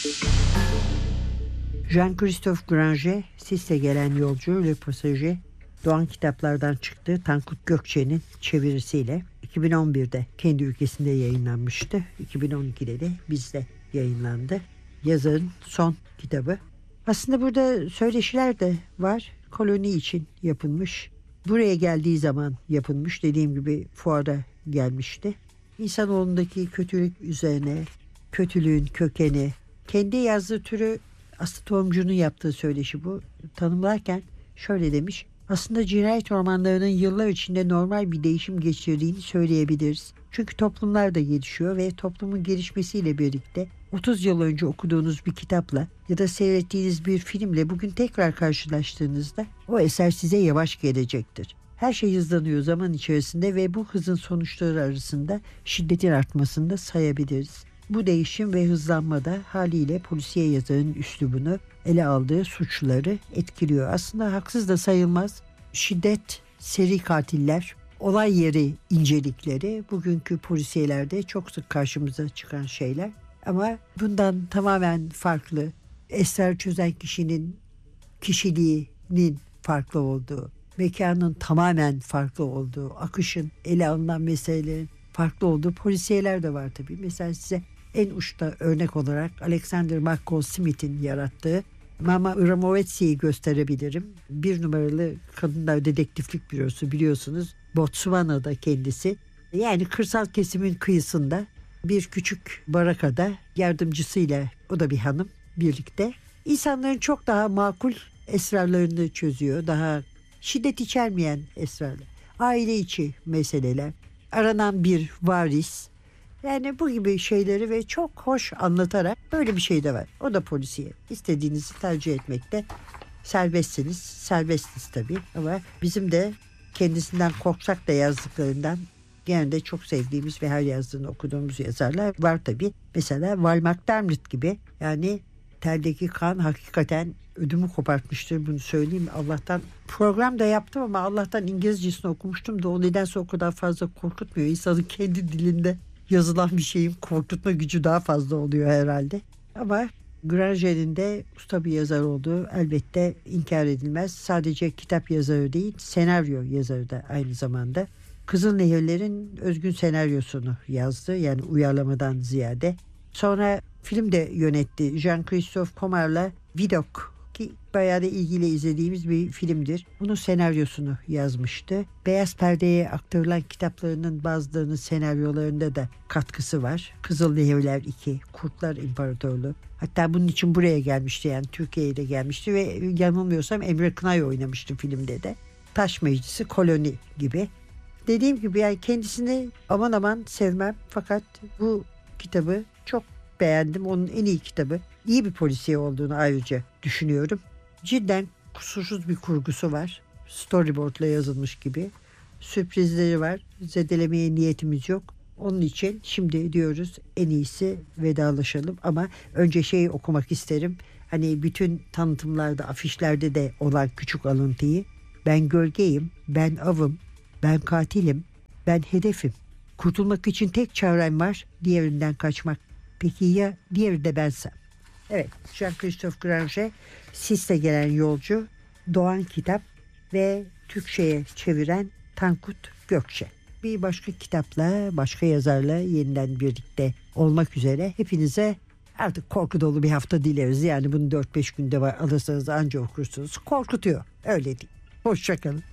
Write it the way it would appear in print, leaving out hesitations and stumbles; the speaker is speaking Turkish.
Jean-Christophe Granger, Sis'le Gelen Yolcu, Le Passager, Doğan Kitaplar'dan çıktı. Tankut Gökçe'nin çevirisiyle 2011'de kendi ülkesinde yayınlanmıştı. 2012'de de bizde yayınlandı. Yazarın son kitabı. Aslında burada söyleşiler de var. Koloni için yapılmış. Buraya geldiği zaman yapılmış. Dediğim gibi fuara gelmişti. İnsanoğlundaki kötülük üzerine, kötülüğün kökeni, kendi yazdığı türü Aslı Tohumcu'nun yaptığı söyleşi bu. Tanımlarken şöyle demiş. Aslında cinayet romanlarının yıllar içinde normal bir değişim geçirdiğini söyleyebiliriz. Çünkü toplumlar da gelişiyor ve toplumun gelişmesiyle birlikte 30 yıl önce okuduğunuz bir kitapla ya da seyrettiğiniz bir filmle bugün tekrar karşılaştığınızda o eser size yavaş gelecektir. Her şey hızlanıyor zaman içerisinde ve bu hızın sonuçları arasında şiddetin artmasını da sayabiliriz. Bu değişim ve hızlanmada haliyle polisiye yazarın üslubunu ele aldığı suçları etkiliyor. Aslında haksız da sayılmaz. Şiddet, seri katiller, olay yeri incelikleri bugünkü polisiyelerde çok sık karşımıza çıkan şeyler. Ama bundan tamamen farklı, esrar çözen kişinin kişiliğinin farklı olduğu, mekanın tamamen farklı olduğu, akışın ele alınan meselelerin farklı olduğu polisiyeler de var tabii. Mesela size en uçta örnek olarak Alexander McCall Smith'in yarattığı Mama Uramovetsi'yi gösterebilirim. Bir numaralı kadınlar dedektiflik bürosu biliyorsunuz. Botswana'da kendisi. Yani kırsal kesimin kıyısında bir küçük barakada yardımcısıyla, o da bir hanım, birlikte insanların çok daha makul esrarlarını çözüyor. Daha şiddet içermeyen esrarlar. Aile içi meseleler. Aranan bir varis. Yani bu gibi şeyleri ve çok hoş anlatarak böyle bir şey de var. O da polisiye. İstediğinizi tercih etmekte serbestsiniz. Serbestiz tabii ama bizim de kendisinden korksak da yazdıklarından genelde çok sevdiğimiz ve her yazdığını okuduğumuz yazarlar var tabii. Mesela Val McDermid gibi, yani Teldeki Kan hakikaten ödümü kopartmıştır, bunu söyleyeyim. Allah'tan program da yaptım ama Allah'tan İngilizcesini okumuştum da o nedense o kadar fazla korkutmuyor. İnsanın kendi dilinde yazılan bir şeyin korkutma gücü daha fazla oluyor herhalde. Ama Granger'in de usta bir yazar olduğu elbette inkar edilmez. Sadece kitap yazarı değil, senaryo yazarı da aynı zamanda. Kızılnehirler'in özgün senaryosunu yazdı, yani uyarlamadan ziyade. Sonra film de yönetti. Jean-Christophe Comar'la Vidocq, ki bayağı da ilgiyle izlediğimiz bir filmdir. Bunun senaryosunu yazmıştı. Beyaz Perde'ye aktarılan kitaplarının bazılarının senaryolarında da katkısı var. Kızılnehirler 2, Kurtlar İmparatorluğu. Hatta bunun için buraya gelmişti, yani Türkiye'ye de gelmişti ve yanılmıyorsam Emre Kınay oynamıştı filmde de. Taş Meclisi, Koloni gibi. Dediğim gibi yani kendisini aman aman sevmem fakat bu kitabı çok beğendim. Onun en iyi kitabı. İyi bir polisiye olduğunu ayrıca düşünüyorum. Cidden kusursuz bir kurgusu var. Storyboard'la yazılmış gibi. Sürprizleri var. Zedelemeye niyetimiz yok. Onun için şimdi diyoruz en iyisi vedalaşalım ama önce şeyi okumak isterim. Hani bütün tanıtımlarda, afişlerde de olan küçük alıntıyı. Ben gölgeyim, ben avım, ben katilim, ben hedefim. Kurtulmak için tek çarem var, diğerinden kaçmak. Peki ya diğeri de bensem? Evet, Jean-Christophe Granger, Sis'le Gelen Yolcu, Doğan Kitap ve Türkçe'ye çeviren Tankut Gökçe. Bir başka kitapla, başka yazarla yeniden birlikte olmak üzere hepinize artık korku dolu bir hafta dileriz. Yani bunu 4-5 günde var, alırsanız anca okursunuz. Korkutuyor, öyle değil. Hoşçakalın.